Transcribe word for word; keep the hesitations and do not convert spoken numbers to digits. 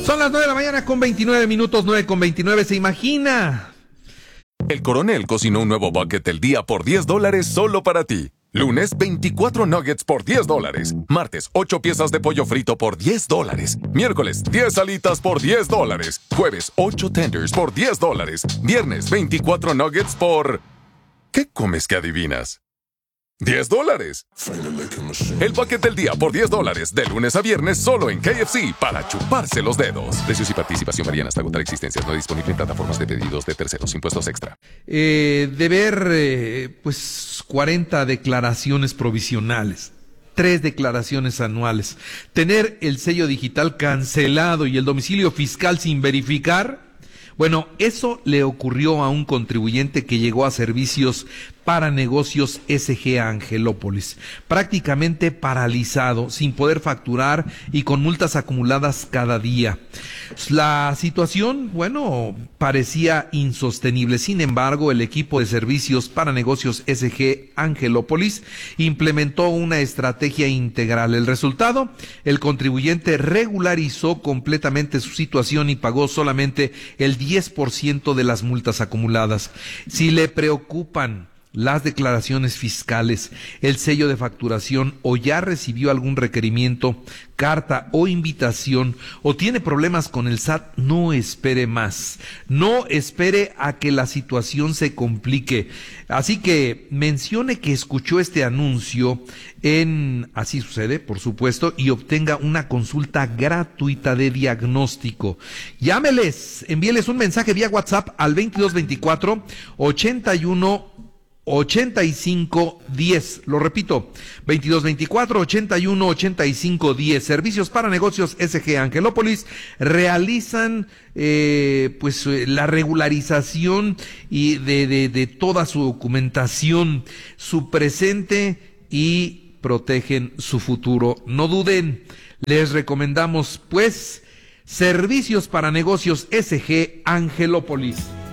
Son las nueve de la mañana con veintinueve minutos, nueve con veintinueve. ¿Se imagina? El Coronel cocinó un nuevo bucket del día por diez dólares solo para ti. Lunes, veinticuatro nuggets por diez dólares. Martes, ocho piezas de pollo frito por diez dólares. Miércoles, diez alitas por diez dólares. Jueves, ocho tenders por diez dólares. Viernes, veinticuatro nuggets por... ¿Qué comes que adivinas? diez dólares. El bucket del día por diez dólares, de lunes a viernes, solo en K F C, para chuparse los dedos. Precios y participación varían hasta agotar existencias. No disponible en plataformas de pedidos de terceros. Impuestos extra. Eh, de ver, eh, pues, cuarenta declaraciones provisionales, tres declaraciones anuales, tener el sello digital cancelado y el domicilio fiscal sin verificar. Bueno, eso le ocurrió a un contribuyente que llegó a Servicios para Negocios S G Angelópolis, prácticamente paralizado, sin poder facturar y con multas acumuladas cada día. La situación, bueno, parecía insostenible. Sin embargo, el equipo de Servicios para Negocios S G Angelópolis implementó una estrategia integral. El resultado, el contribuyente regularizó completamente su situación y pagó solamente el diez por ciento de las multas acumuladas. Si le preocupan las declaraciones fiscales, el sello de facturación, o ya recibió algún requerimiento, carta o invitación, o tiene problemas con el S A T, no espere más. No espere a que la situación se complique. Así que mencione que escuchó este anuncio en Así Sucede, por supuesto, y obtenga una consulta gratuita de diagnóstico. Llámeles, envíeles un mensaje vía WhatsApp al veintidós veinticuatro ochenta y uno ochenta y cinco diez. Lo repito, veintidós veinticuatro ochenta y uno ochenta y cinco diez. Servicios para Negocios S G Angelópolis realizan eh, pues la regularización y de, de, de toda su documentación, su presente, y protegen su futuro. No duden, les recomendamos pues Servicios para Negocios S G Angelópolis.